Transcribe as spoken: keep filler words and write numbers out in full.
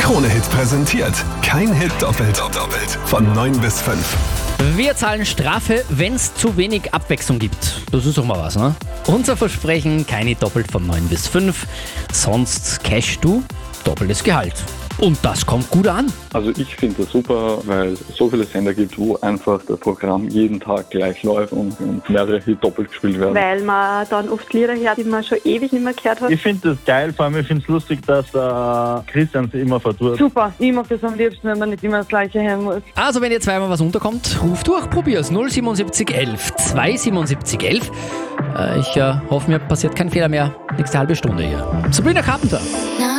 Krone-Hit präsentiert. Kein Hit doppelt. doppelt. Von neun bis fünf. Wir zahlen Strafe, wenn es zu wenig Abwechslung gibt. Das ist doch mal was, ne? Unser Versprechen, keine doppelt von neun bis fünf. Sonst cashst du doppeltes Gehalt. Und das kommt gut an. Also ich finde das super, weil es so viele Sender gibt, wo einfach das Programm jeden Tag gleich läuft und, und mehrere Hits doppelt gespielt werden. Weil man dann oft Lieder hört, die man schon ewig nicht mehr gehört hat. Ich finde das geil, vor allem ich finde es lustig, dass äh, Christian sie immer vertut. Super, ich mag das am liebsten, wenn man nicht immer das Gleiche hören muss. Also wenn ihr zweimal was unterkommt, ruf durch, probier's. null siebenundsiebzig elf zweihundertsiebenundsiebzig elf. Äh, ich äh, hoffe, mir passiert kein Fehler mehr. Nächste halbe Stunde hier. Sabrina Carpenter.